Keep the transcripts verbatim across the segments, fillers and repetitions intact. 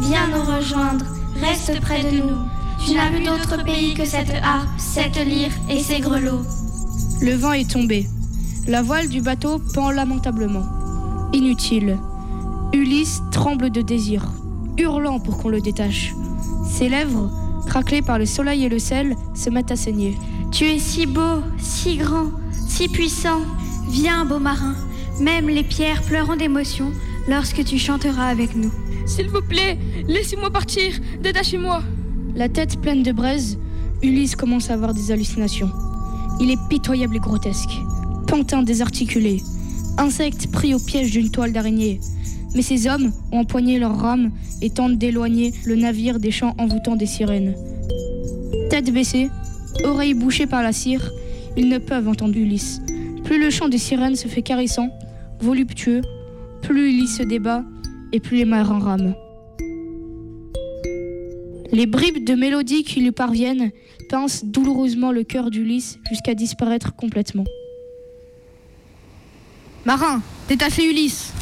viens nous rejoindre, reste près de nous. Tu n'as vu d'autre pays que cette harpe, cette lyre et ces grelots. Le vent est tombé. La voile du bateau pend lamentablement. Inutile. Ulysse tremble de désir, hurlant pour qu'on le détache. Ses lèvres, craquelées par le soleil et le sel, se mettent à saigner. Tu es si beau, si grand, si puissant. Viens, beau marin, même les pierres pleureront d'émotion lorsque tu chanteras avec nous. S'il vous plaît, laissez-moi partir, détachez-moi. La tête pleine de braise, Ulysse commence à avoir des hallucinations. Il est pitoyable et grotesque. Pantin désarticulé, insecte pris au piège d'une toile d'araignée. Mais ces hommes ont empoigné leurs rames et tentent d'éloigner le navire des chants envoûtants des sirènes. Tête baissée, oreilles bouchées par la cire, ils ne peuvent entendre Ulysse. Plus le chant des sirènes se fait caressant, voluptueux, plus Ulysse se débat et plus les marins rament. Les bribes de mélodie qui lui parviennent pincent douloureusement le cœur d'Ulysse jusqu'à disparaître complètement. Marin, détachez Ulysse.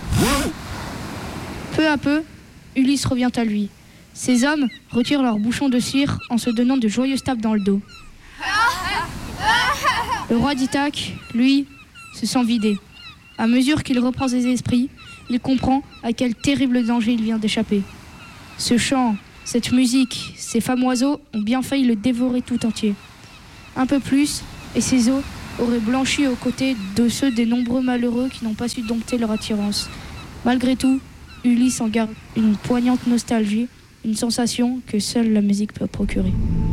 Peu à peu, Ulysse revient à lui. Ces hommes retirent leurs bouchons de cire en se donnant de joyeuses tapes dans le dos. Le roi d'Ithaque, lui, se sent vidé. À mesure qu'il reprend ses esprits, il comprend à quel terrible danger il vient d'échapper. Ce chant, cette musique, ces femmes oiseaux ont bien failli le dévorer tout entier. Un peu plus, et ses os auraient blanchi aux côtés de ceux des nombreux malheureux qui n'ont pas su dompter leur attirance. Malgré tout, Ulysse en garde une poignante nostalgie, une sensation que seule la musique peut procurer.